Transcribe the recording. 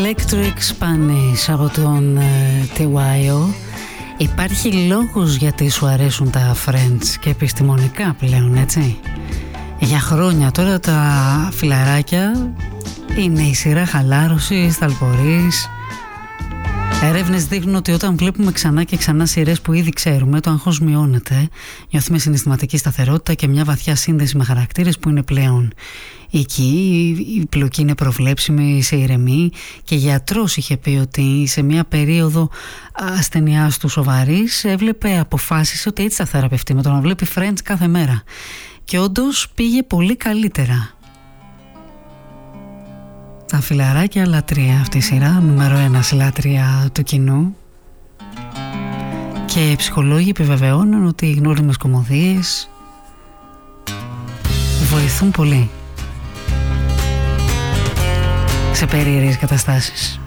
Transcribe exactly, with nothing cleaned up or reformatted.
Electric Spanish από τον uh, τι γουάι ο. Υπάρχει λόγος γιατί σου αρέσουν τα Friends και επιστημονικά πλέον, έτσι. Για χρόνια τώρα τα φιλαράκια είναι η σειρά χαλάρωσης, ταλπορής. Έρευνες δείχνουν ότι όταν βλέπουμε ξανά και ξανά σειρές που ήδη ξέρουμε, το αγχώς μειώνεται, νιώθουμε συναισθηματική σταθερότητα και μια βαθιά σύνδεση με χαρακτήρες που είναι πλέον εκεί. Η πλοκή είναι προβλέψιμη, σε ηρεμή, και γιατρός είχε πει ότι σε μια περίοδο ασθενειάς του σοβαρής έβλεπε, αποφάσισε ότι έτσι θα θεραπευτεί με το να βλέπει Friends κάθε μέρα, και όντως πήγε πολύ καλύτερα. Τα φιλαράκια, λατρεία αυτή η σειρά, νούμερο ένα λατρεία του κοινού, και οι ψυχολόγοι επιβεβαιώνουν ότι οι γνώριμες κωμωδίες βοηθούν πολύ σε περίεργες καταστάσεις.